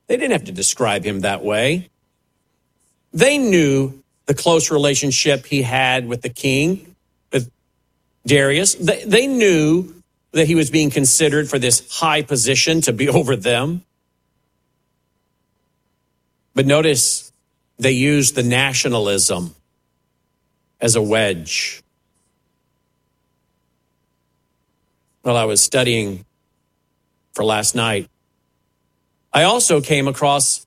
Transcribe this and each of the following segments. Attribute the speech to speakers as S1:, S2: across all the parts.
S1: They didn't have to describe him that way. They knew the close relationship he had with the king, with Darius. They knew that he was being considered for this high position to be over them. But notice they used the nationalism as a wedge. While I was studying for last night, I also came across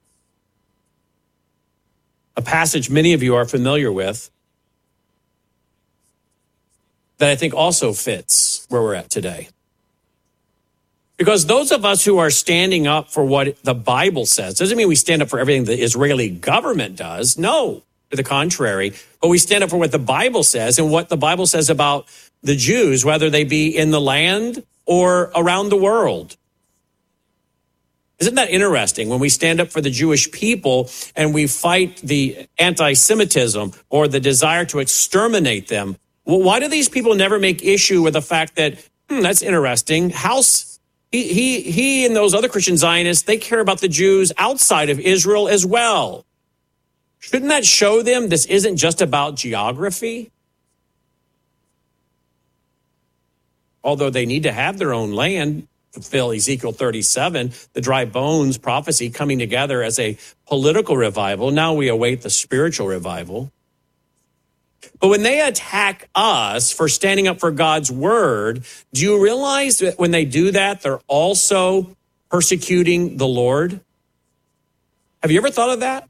S1: a passage many of you are familiar with that I think also fits where we're at today. Because those of us who are standing up for what the Bible says, doesn't mean we stand up for everything the Israeli government does. No, to the contrary. But we stand up for what the Bible says and what the Bible says about the Jews, whether they be in the land or around the world. Isn't that interesting when we stand up for the Jewish people and we fight the anti-Semitism or the desire to exterminate them? Well, why do these people never make issue with the fact that, that's interesting, he and those other Christian Zionists, they care about the Jews outside of Israel as well. Shouldn't that show them this isn't just about geography? Although they need to have their own land, fulfill Ezekiel 37, the dry bones prophecy coming together as a political revival. Now we await the spiritual revival. But when they attack us for standing up for God's word, do you realize that when they do that, they're also persecuting the Lord? Have you ever thought of that?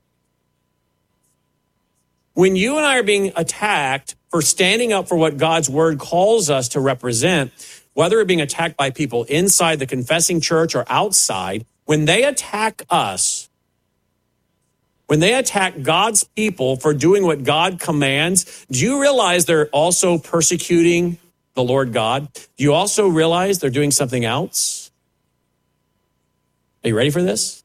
S1: When you and I are being attacked for standing up for what God's word calls us to represent, whether we're being attacked by people inside the confessing church or outside, when they attack us, when they attack God's people for doing what God commands, do you realize they're also persecuting the Lord God? Do you also realize they're doing something else? Are you ready for this?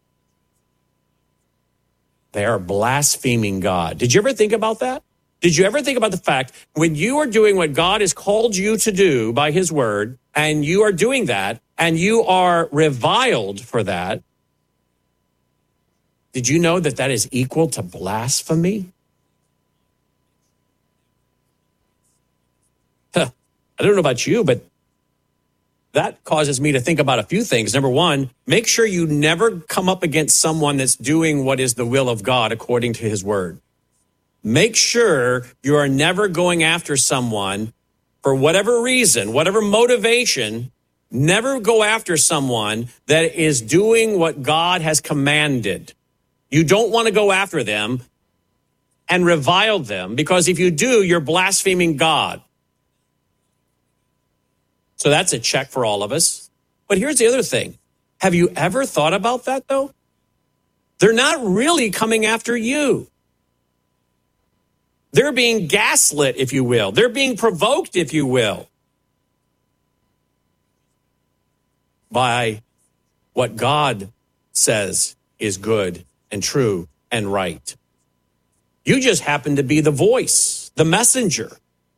S1: They are blaspheming God. Did you ever think about that? Did you ever think about the fact when you are doing what God has called you to do by his word, and you are doing that, and you are reviled for that, did you know that that is equal to blasphemy? I don't know about you, but that causes me to think about a few things. Number one, make sure you never come up against someone that's doing what is the will of God according to his word. Make sure you are never going after someone for whatever reason, whatever motivation. Never go after someone that is doing what God has commanded. You don't want to go after them and revile them, because if you do, you're blaspheming God. So that's a check for all of us. But here's the other thing. Have you ever thought about that, though? They're not really coming after you. They're being gaslit, if you will. They're being provoked, if you will, by what God says is good and true and right. You just happen to be the voice, the messenger.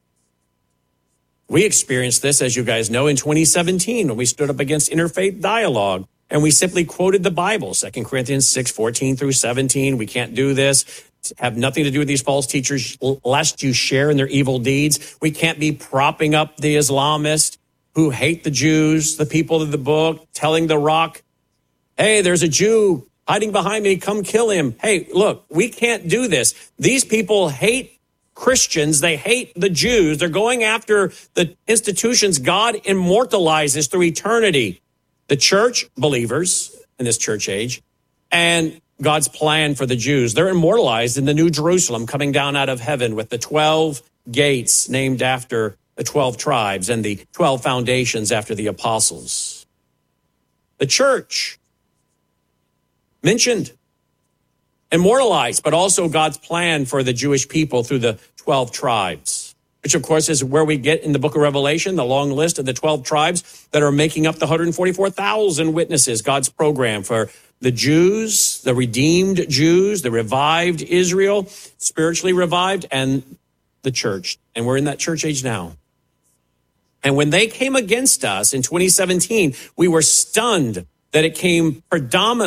S1: We experienced this, as you guys know, in 2017 when we stood up against Interfaith Dialogue and we simply quoted the Bible, 2 Corinthians 6:14 through 17. We can't do this. Have nothing to do with these false teachers, lest you share in their evil deeds. We can't be propping up the Islamists who hate the Jews, the people of the book, telling the rock, hey, there's a Jew hiding behind me, come kill him. Hey, look, we can't do this. These people hate Christians. They hate the Jews. They're going after the institutions God immortalizes through eternity. The church, believers in this church age, and God's plan for the Jews. They're immortalized in the New Jerusalem coming down out of heaven with the 12 gates named after the 12 tribes and the 12 foundations after the apostles. The church mentioned, immortalized, but also God's plan for the Jewish people through the 12 tribes, which of course is where we get in the book of Revelation, the long list of the 12 tribes that are making up the 144,000 witnesses, God's program for the Jews, the redeemed Jews, the revived Israel, spiritually revived, and the church. And we're in that church age now. And when they came against us in 2017, we were stunned that it came predominantly